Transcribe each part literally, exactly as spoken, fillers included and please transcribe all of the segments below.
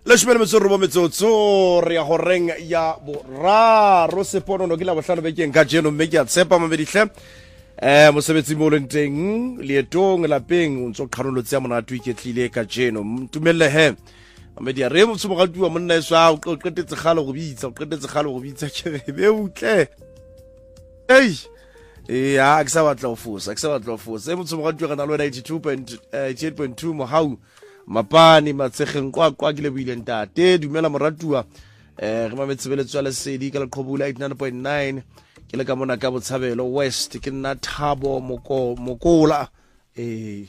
Le shimele metsoro bo metsotso re ya horeng ya boraro seponono ke la bohlano bekeng ka jeno mme ke a tshepa mabedihle eh mosebetsi mo lenteng leetong lapeng o ntso qhanolotse ya monate iketlile ka jeno mtumelle he mamedia re mo tsomo ga tua monna eswa o qetetse galo go bitsa o qetetse galo go bitsa ke be utle hey eh a ke sa batla o fosa ke sa batla o fosa e mo tsomo ga tua kana lo ninety-two point eight point two mo hau mapani matsegeng kwa kwa ke le buile ntate dumela moratua eh re mametsebeletswa le sedi ka le qhobula eighty-nine point nine ke le ka mona ka botshabelo west ke nna Thabo moko mokola eh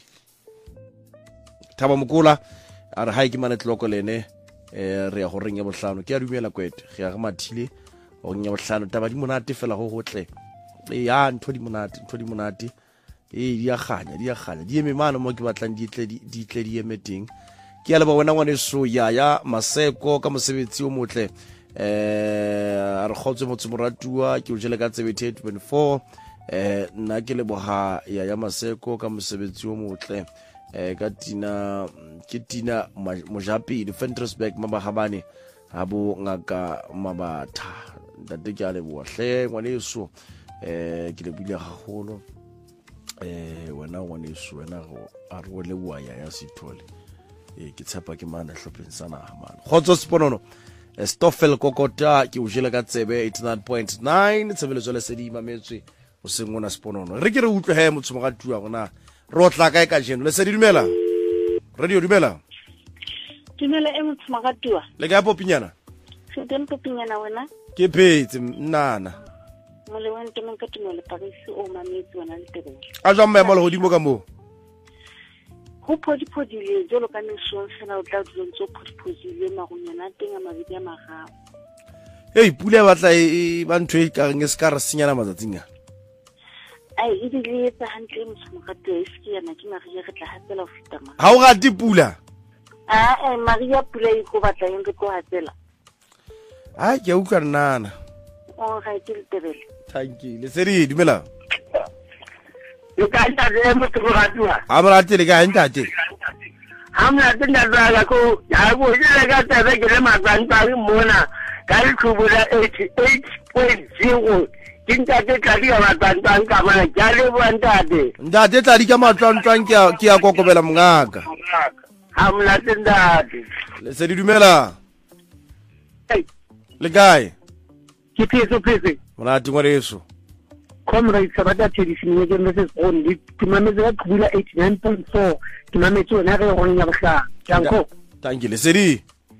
Thabo mokola a re hae ke mane tloko lene eh re ya go reng ya bohlano ke a dumela kwete ge ya ga mathile go nya bohlano taba di monate fela go gotle e ya ntho di monate ntho di monate e di a ganya di a ganya di eme mano mo ke batlang di tle di tle di emeting ke ya le ba wena ngwane so ya ya maseko ka mosebetsi o motle eh a re khotse motse moratua ke o jele ka seventy-eight point four eh nna ke le boha ya ya maseko ka mosebetsi o motle eh ka tina ke tina mojapi Fentersburg mabahabane habo ngaka mabatha ntate ke a le bohle ngwane so eh ke le bile gagolo eh wena ngwane so wena go a re le bua ya ya sithole eh ke tshepa ke mana hlopeng sana man khotso sponono Stoffel kokota ke o jela ka tsebe eighty-nine point nine tsebelezo le sedi mametswe o sengona sponono re ke re utlwe he motsomo ga tua gona ro tla kae ka jeno le sedi dumela radio dumela dumela e motsomo ga tua le ka popinyana se den popinyana wena ke phetse nana mole wa ntwe ka tumelo pagisi o mametse wena le tebeng a jwa mmema le godimo ka mo go phodiphodile jolo ka nesong fela o tla dilo phodiphodile magonyana teng a mabedi a magago hey pula ba tla e ba ntwe e ka nge ska re senyana matsatsing a ai e dile tsa hantle motsomo ga tua e ski yana ke maria re tla hatsela o feta ma ha o ga di pula a eh maria pula e go batla eng re go hatsela a ke utlwa nana o ga ke le tebele thank you le sedi dumela yo ka nta re mo tlo ratua a mo ratile ka ntate amna tenda dra ko ya go ile ka tebe ke le matsantsa re mona ka le khubula eighty-eight point zero kinta ke ka di ba tsantsa ka mana ja le bontate ntate tla di ka matlwantlwang ke ke ya kokobela mongaka amna tenda le sedi dumela hey le kae ke pheso phese monate ngwareso comrade sabata tradition ke message on di timametse ka khubula eighty-nine point four timametse ona re go nya botla janko thank you le sedi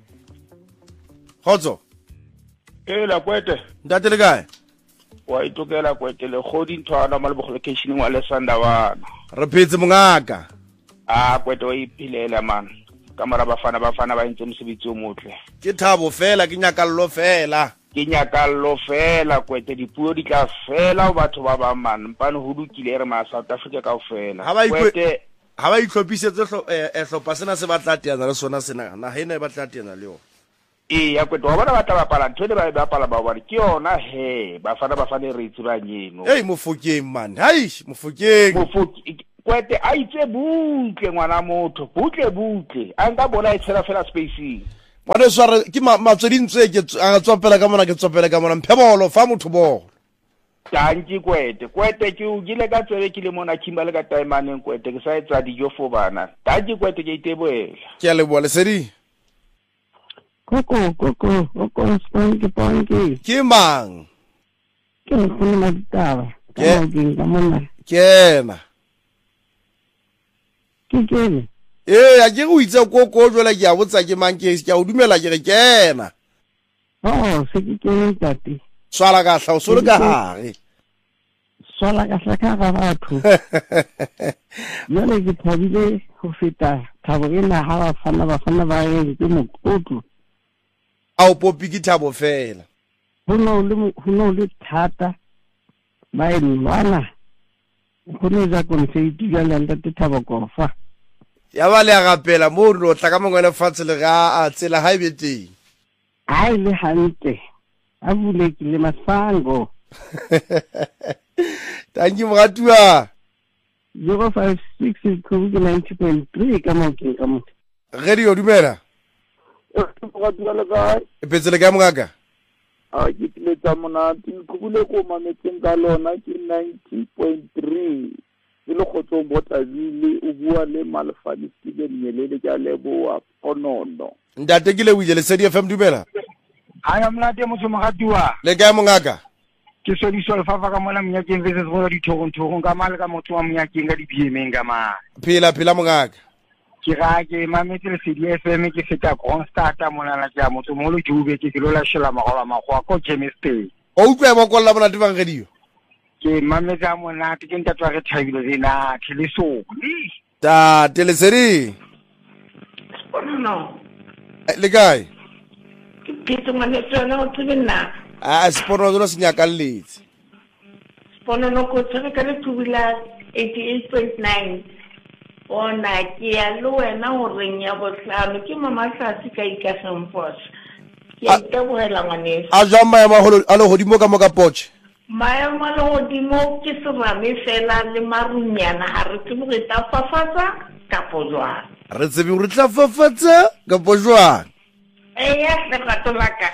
khotso e la kwete ntate le kae wa itokela kwete le godi ntwana mo le location wa le Sandawana re phetse mongaka a kwete o iphilela man kamara bafana bafana ba ntse mosebetsi o motle ke Thabo fela ke nyakallo fela ke nyakallo fela kwete dipuo di tla fela o batho ba ba man mpane ho dukile re ma South Africa ka ofela kwete ha ba itlhopisetse e hlopa sena se batla teana le sona sena na hena e batla teana le yo e ya kwete wa bona ba tla bapala ntwe le ba bapala ba bona ke yona he bafana bafana re itse nyeno hey mofokeng man hai mofokeng mofoki kwete a itse butle ngwana motho butle butle a nka bona e tshela fela spacing Wane sware ke matswedintswe ke a tsopela ka mona ke tsopela ka mona mphebolo fa motho bo tanki kwete kwete ke o gile ka tsebe ke le mona khimbale ka taimaneng kwete ke sa etsa dijo fo bana tanki kwete ke iteboela ke le bole sedi koko koko koko spanki panki ke mang ke go nna ditaba ke ka mona kena ke kene eh a ke go itse koko jwela ke a botsa ke mang ke ke a o dumela ke re kena oh se ke kene tate swala ka hla o so le ka hare swala ka hla ka ga batho yone ke thabile go feta Thabo ena ha ba fana ba fana ba re ke mokotlo a o popi ke Thabo fela ho no le ho no le thata ba e lwana go ne ja konseti ya landa te Thabo kofa ya ba le a gapela mo re o tla ka mongwe le fatshe le ga a tsela ha e beteng ai le hantle a bulekile masango thank you mogatua zero five six ninety point three ka mo ke ka mo radio dumela ga dula ga e petsele ka mongaka a ke tletsa monate nkubule ko mametseng ka lona ke ninety point three e le khotso Botaville o bua le Malefane Steven Nyelele ke a leboa Ponono ntate ke le wile le Lesedi F M dumela aya mlate motho mogatua le ka mongaka ke so di solfa ka mona mnyakeng versus go di thogong thogong ka male ka motho wa mnyakeng ka di B M ka ma phela phela mongaka ke ga ke mametse le Lesedi F M ke feta Kronstadta mona la ja motho mo lo jube ke ke lo la shela magola magwa ko chemistry o utlwa ba kolla bona tebang radio ke mametse a mona ke nta tswa re thabile rena theleso ta Lesedi no le kae ke tsona tsona o tsena a spono lo senyaka letse spono no ko tsaka ka le tubula eighty-eight point nine ona ke ya lo wena o reng ya botlhano ke mama Hlasi ka ikasemfos ke ite boela ngwanese a jwa maemo a le godimo ka moka poche maemo a le godimo ke serame fela le marunyana ha re tsebo re ta fafatsa ka pojwana re tsebe re tla fafatsa ka pojwana eya le gato laka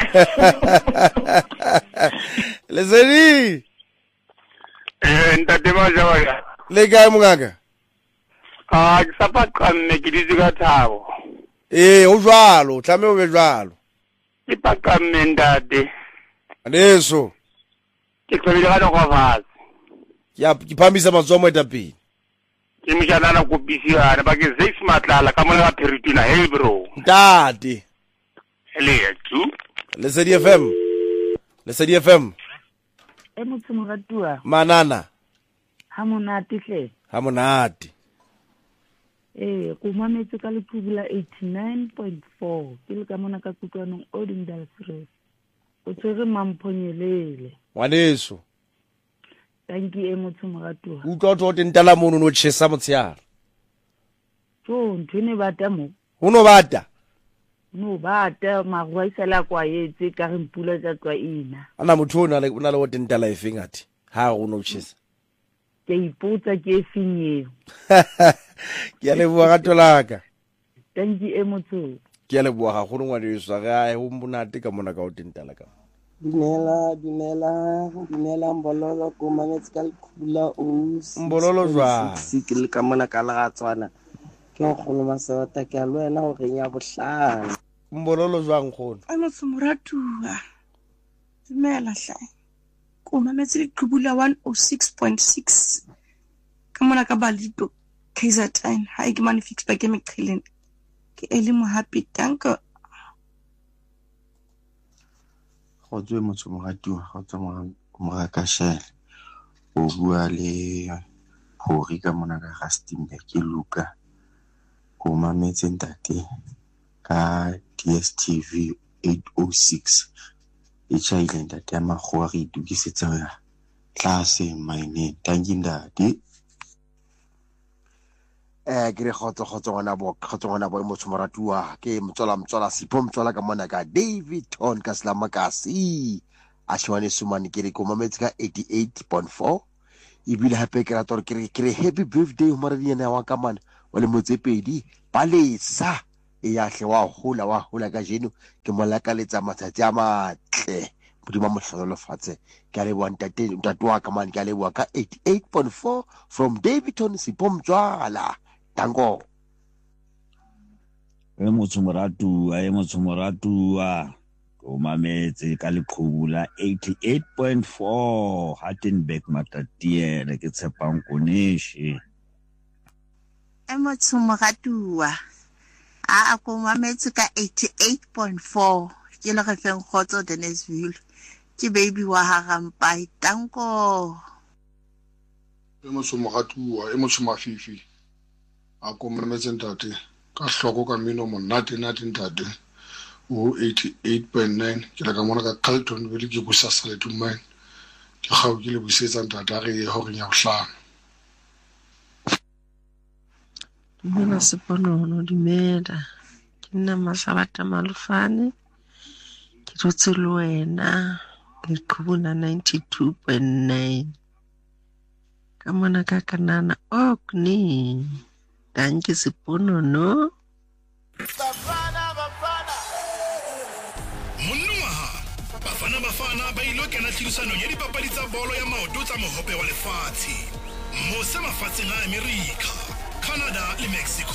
Lesedi eh ntate ba jwa le kae mongaka a ke sa pa qamme ke di ka thabo eh o jwalo tlame o be jwalo ke pa qamme ntate aneso ke tsebile ga go fatshe ya ke phamisa matsomo eta pele ke mjana na go bisiana ba ke zeis matlala ka mona ga Perituna hey bro ntate hele tu Lesedi F M Lesedi F M e motho mogatua manana ha monate hle ha monate eh go mametse ka le tubula eighty-nine point four ke le ka mona ka kutlwanong Odindal Fresh o tsere mamphonyelele waneso thank you e motho mogatua utlwa tlo tentala mono no tshesa motsiara jo nthene bata mo uno bata no bata magwa isala kwa yetse ka re mpula tsa tswa ina ana motho ona le una le o tentala efeng ati ha go no tshesa ke ipotsa ke finye ke a leboa ga tolaka thank you e motho ke a leboa ga gone ngwane iswa ga ho mbonate ka mona ka o tentala ka Dumela, dumela, dumela mbololo ko mametse ka lekula o mbololo jwa ke le ka mona ka Leratswana ke go go masota ke a lo wena o reng ya bohlano mbololo jwa ngkgono a motho moratua dumela hla ko mametse le qubula one oh six point six ka mona ka Balito K Z N ha ke mane fix ba ke meqheleng ke ele mo happy danke go tswe motho mogatua go tswa mo ka shele o bua le Phori ka mona ka Rustenburg ke Luka ko mametse ntate ka D S T V eight oh six e chaile ntate ya magwa re itukisetsa ya tlase maine tangi ndate eh ke re khotso khotso ngwana bo khotso ngwana bo motho moratua ke mtsola mtsola sipho mtsola ka mona ka David Ton ka Slamakasi a shwane sumane ke re ko mametse ka eighty-eight point four e bile hape ke rator ke re ke re happy birthday mo radiena wa ka mana wa le motsepedi palesa e ya hle wa hola wa hola ka jeno ke molaka letsa matsatsi a matle modimo mohlolo fatse ke a le bua ntate ntate wa ka mana ke a le bua ka eighty-eight point four from Davidton sipho mtswala tango e motho moratua e motho moratua o mametse ka leqhubula eighty-eight point four Hartenburg Matatiele ke tshepang koneshi e motho moratua a a ko mametse ka eighty-eight point four ke le re feng khotso Dennisville ke baby wa ha Rampai tango e motho moratua e motho mafifi a ko mametse ntate ka hloko ka mino monate nate ntate o eighty-eight point nine ke la ka mona ka Carlton be ke busasa le tumane ke ga o ke le busetsa ntate a re ye ho re nya bohlano Dumela seponono dumela ke nna Masabata Malefane ke tsotse le wena le qhubula ninety-two point nine ka mona ka kanana okni danke seponono Bafana bafana bana bafana ba ilo kena tlhodisano ya dipapadi tsa bolo ya maoto tsa mohope wa lefatshe mose mafatsheng a America, Canada le Mexico.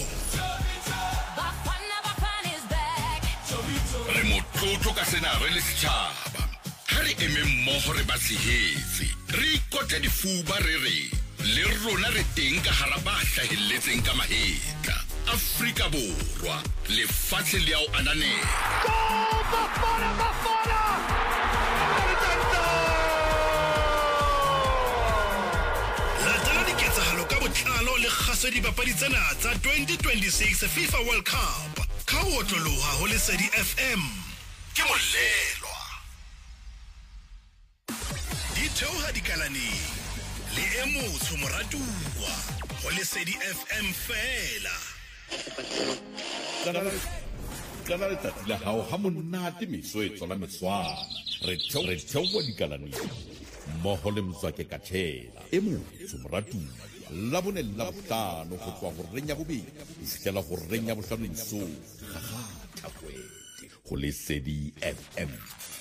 Re motlotlo ka sena re le setjhaba ha re eme mmoho re ba tshehetse re ikotle difuba re re le rona re teng ka hara ba hlahelletseng ka mahetla Afrika Borwa lefatshe le ao ananela. Bafana Bafana latela diketsahalo ka botlalo le kgaso dipapadi tsena tsa twenty twenty-six FIFA World Cup ka ho otloloha ho Lesedi F M ke molelwa di theoha dikalaneng le emotho moratuwa ho Lesedi F M fela. Kana letsatsi la hao ha monate meso e tswala meswana re theoha dikalaneng mmoho le Mzwake Kathela e motho moratuwa la bone la bohlano go tswa go renya bobedi e fihlela go renya bohlano iso ga ga thapwete go Lesedi F M.